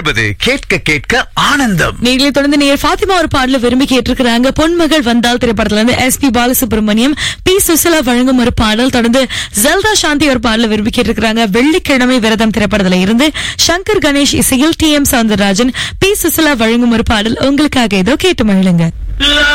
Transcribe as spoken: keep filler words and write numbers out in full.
ஒன்பது கேட்க கேட்க ஆனந்தம். நீங்களே தொடர்ந்து நேர் ஃபாத்திமா ஒரு பாடல விரும்பி கேட்டிருக்கிறாங்க. பொன்மகள் வந்தால் திரைப்படத்துல இருந்து S B Balasubramaniam, B Susheela வழங்கும் ஒரு பாடல். தொடர்ந்து ஜெல்தா சாந்தி ஒரு பாடல விரும்பி கேட்டிருக்கிறாங்க. வெள்ளிக்கிழமை விரதம் திரைப்படத்துல இருந்து சங்கர் கணேஷ் இசையில் D M Soundararajan, B Susheela வழங்கும் ஒரு பாடல் உங்களுக்காக. ஏதோ கேட்டு மகிழுங்க.